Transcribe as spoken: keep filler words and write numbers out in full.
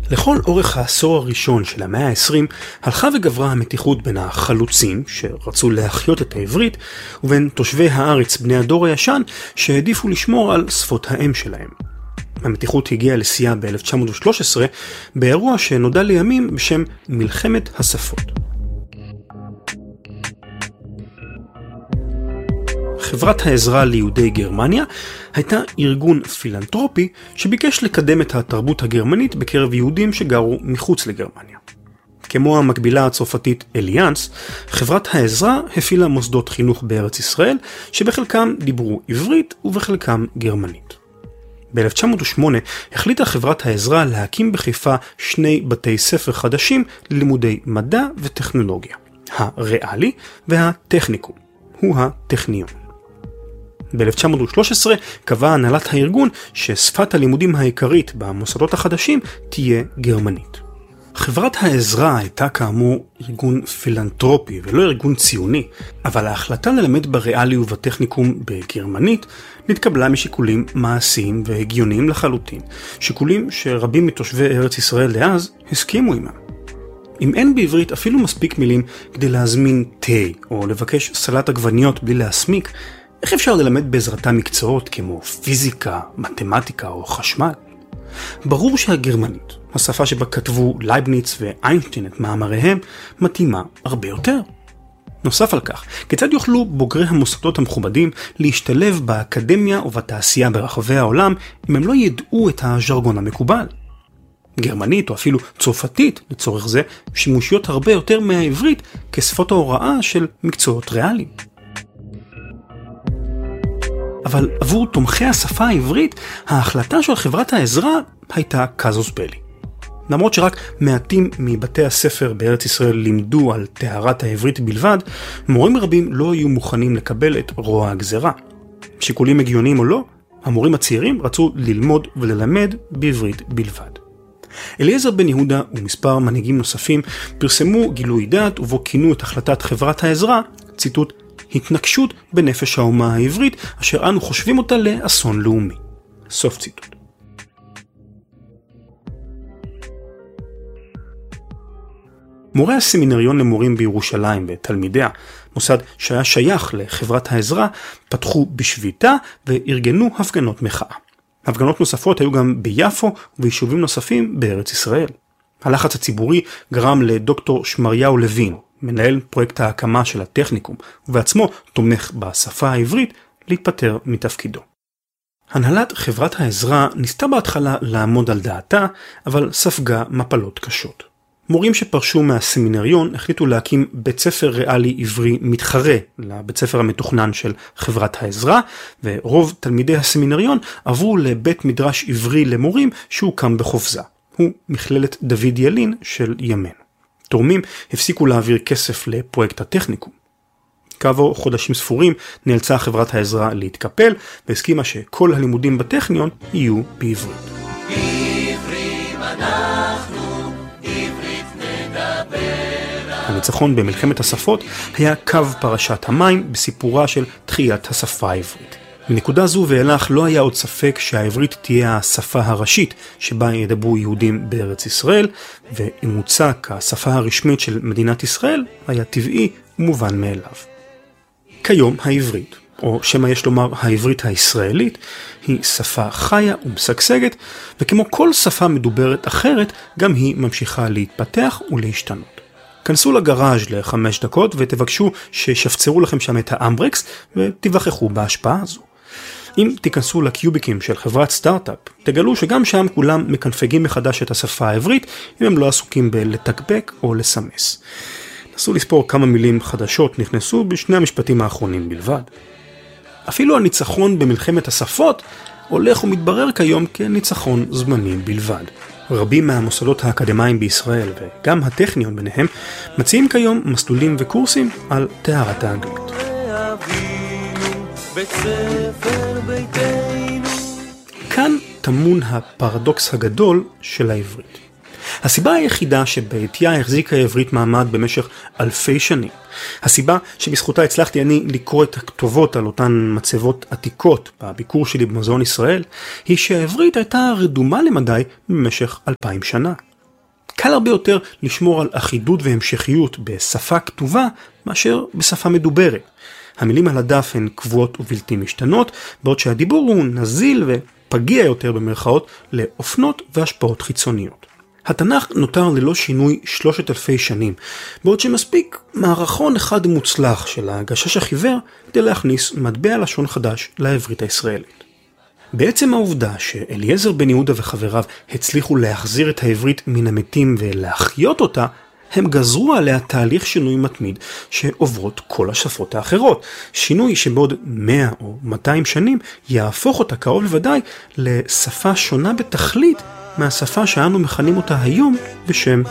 לכל אורך העשור הראשון של המאה ה-העשרים הלכה וגברה המתיחות בין החלוצים שרצו להחיות את העברית ובין תושבי הארץ בני הדור הישן שהעדיפו לשמור על שפות האם שלהם. המתיחות הגיעה לשיאה ב-אלף תשע מאות ושלוש עשרה באירוע שנודע לימים בשם מלחמת השפות. חברת העזרה ליהודי גרמניה הייתה ארגון פילנטרופי שביקש לקדם את התרבות הגרמנית בקרב יהודים שגרו מחוץ לגרמניה. כמו המקבילה הצרפתית אליאנס, חברת העזרה הפעילה מוסדות חינוך בארץ ישראל שבחלקם דיברו עברית ובחלקם גרמנית. ב-אלף תשע מאות ושמונה החליטה חברת העזרה להקים בחיפה שני בתי ספר חדשים ללימודי מדע וטכנולוגיה, הריאלי והטכניקום, הוא הטכניון. ב-אלף תשע מאות ושלוש עשרה קבעה הנהלת הארגון ששפת הלימודים העיקרית במוסדות החדשים תהיה גרמנית. חברת העזרה הייתה כאמור ארגון פילנטרופי ולא ארגון ציוני, אבל ההחלטה ללמד בריאלי ובטכניקום בגרמנית נתקבלה משיקולים מעשיים והגיוניים לחלוטין, שיקולים שרבים מתושבי ארץ ישראל לאז הסכימו עימם. אם אין בעברית אפילו מספיק מילים כדי להזמין תה או לבקש סלט עגבניות בלי להסמיק, איך אפשר ללמד בעזרתה מקצועות כמו פיזיקה, מתמטיקה או חשמל? ברור שהגרמנית, השפה שבה כתבו לייבניץ ואיינשטיין את מאמריהם, מתאימה הרבה יותר. נוסף על כך, כיצד יוכלו בוגרי המוסדות המכובדים להשתלב באקדמיה ובתעשייה ברחבי העולם אם הם לא ידעו את הז'רגון המקובל? גרמנית או אפילו צרפתית לצורך זה שימושיות הרבה יותר מהעברית כשפות ההוראה של מקצועות ריאליים. אבל עבור תומכי השפה העברית, ההחלטה של חברת העזרה הייתה קזוס בלי. למרות שרק מעטים מבתי הספר בארץ ישראל לימדו על טהרת העברית בלבד, מורים רבים לא היו מוכנים לקבל את רוע הגזרה. שיקולים הגיוניים או לא, המורים הצעירים רצו ללמוד וללמד בעברית בלבד. אליעזר בן יהודה ומספר מנהיגים נוספים פרסמו גילוי דעת ובו כינו את החלטת חברת העזרה, ציטוט, התנקשות בנפש האומה העברית, אשר אנו חושבים אותה לאסון לאומי. סוף ציטוט. מורי הסמינריון למורים בירושלים ותלמידיה, מוסד שהיה שייך לחברת העזרה, פתחו בשביתה וארגנו הפגנות מחאה. הפגנות נוספות היו גם ביפו וביישובים נוספים בארץ ישראל. הלחץ הציבורי גרם לדוקטור שמריהו לוין, מנהל פרויקט ההקמה של הטכניקום, ובעצמו תומך בשפה העברית, להתפטר מתפקידו. הנהלת חברת העזרה ניסתה בהתחלה לעמוד על דעתה, אבל ספגה מפלות קשות. מורים שפרשו מהסמינריון החליטו להקים בית ספר ריאלי עברי מתחרה לבית ספר המתוכנן של חברת העזרה, ורוב תלמידי הסמינריון עברו לבית מדרש עברי למורים שהוקם בחופזה. הוא מכללת דוד ילין של ימינו. תורמים הפסיקו להעביר כסף לפרויקט הטכניקום. כעבור חודשים ספורים נאלצה חברת העזרה להתקפל והסכימה שכל הלימודים בטכניון יהיו בעברית. עברים אנחנו, עברית נדבר. הניצחון במלחמת השפות היה קו פרשת המים בסיפורה של תחיית השפה העברית. מנקודה זו ואילך לא היה עוד ספק שהעברית תהיה השפה הראשית שבה ידברו יהודים בארץ ישראל, ואימוצה כשפה הרשמית של מדינת ישראל היה טבעי ומובן מאליו. כיום העברית, או שמה יש לומר העברית הישראלית, היא שפה חיה ומשגשגת, וכמו כל שפה מדוברת אחרת, גם היא ממשיכה להתפתח ולהשתנות. כנסו לגראז' לחמש דקות ותבקשו ששפצרו לכם שם את האמברקס ותבחכו בהשפעה הזו. אם תיכנסו לקיוביקים של חברת סטארט-אפ, תגלו שגם שם כולם מקנפגים מחדש את השפה העברית, אם הם לא עסוקים בלתקבק או לסמס. נסו לספור כמה מילים חדשות נכנסו בשני המשפטים האחרונים בלבד. אפילו הניצחון במלחמת השפות הולך ומתברר כיום כניצחון זמני בלבד. רבים מהמוסדות האקדמיים בישראל, וגם הטכניון ביניהם, מציעים כיום מסלולים וקורסים על טהרת האנגלית. בית ספר ביתנו. כאן טמון הפרדוקס הגדול של העברית. הסיבה היחידה שבעטייה החזיקה העברית מעמד במשך אלפי שנים, הסיבה שבזכותה הצלחתי אני לקרוא את הכתובות על אותן מצבות עתיקות בביקור שלי במוזיאון ישראל, היא שהעברית הייתה רדומה למדי במשך אלפיים שנה. קל הרבה יותר לשמור על אחידות והמשכיות בשפה כתובה מאשר בשפה מדוברת. המילים על הדף הן קבועות ובלתי משתנות, בעוד שהדיבור הוא נזיל ופגיע יותר במרכאות לאופנות והשפעות חיצוניות. התנ"ך נותר ללא שינוי שלושת אלפי שנים, בעוד שמספיק מערכון אחד מוצלח של הגשש החיוור כדי להכניס מטבע לשון חדש לעברית הישראלית. בעצם העובדה שאליעזר בן יהודה וחבריו הצליחו להחזיר את העברית מן המתים ולהחיות אותה, הם גזרו עליה תהליך שינוי מתמיד שעוברות כל השפות האחרות. שינוי שבעוד מאה או מאתיים שנים יהפוך אותה קרוב לוודאי לשפה שונה בתכלית מהשפה שאנו מכנים אותה היום בשם